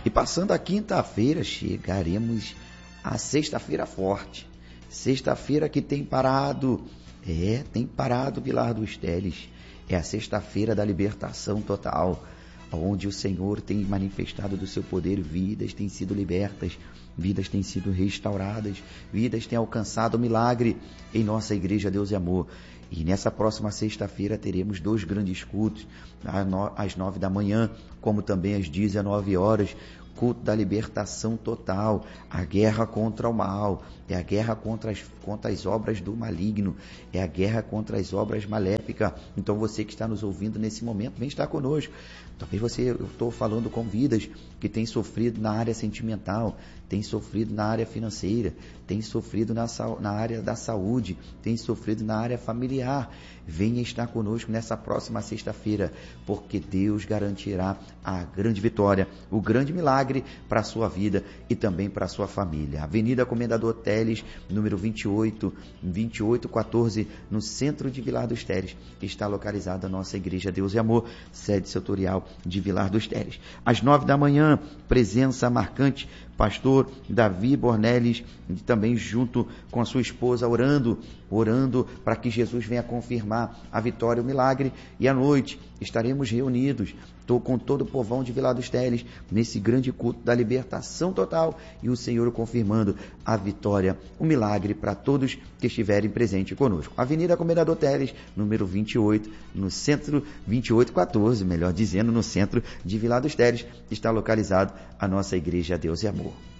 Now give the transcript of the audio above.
E passando a quinta-feira, chegaremos à sexta-feira forte. Sexta-feira que tem parado Vilar dos Teles. É a sexta-feira da libertação total, onde o Senhor tem manifestado do seu poder, vidas têm sido libertas, vidas têm sido restauradas, vidas têm alcançado o milagre em nossa igreja Deus e Amor. E nessa próxima sexta-feira teremos 2 grandes cultos, às 9 da manhã, como também às 19 horas, culto da libertação total, a guerra contra o mal, é a guerra contra as obras do maligno, é a guerra contra as obras maléficas. Então você que está nos ouvindo nesse momento, vem estar conosco. Talvez eu estou falando com vidas que têm sofrido na área sentimental, têm sofrido na área financeira, têm sofrido na área da saúde, têm sofrido na área familiar. Venha estar conosco nessa próxima sexta-feira, porque Deus garantirá a grande vitória, o grande milagre para a sua vida e também para a sua família. Avenida Comendador Teles, número 2814, no centro de Vilar dos Teles, está localizada a nossa Igreja Deus e Amor, sede setorial de Vilar dos Teles. Às 9 da manhã, presença marcante, pastor Davi Bornelis, também junto com a sua esposa, orando para que Jesus venha confirmar a vitória e o milagre. E à noite estaremos reunidos com todo o povão de Vilar dos Teles, nesse grande culto da libertação total, e o Senhor confirmando a vitória, o milagre para todos que estiverem presentes conosco. Avenida Comendador Teles, número 28, no centro, 2814, melhor dizendo, no centro de Vilar dos Teles, está localizado a nossa Igreja Deus e Amor.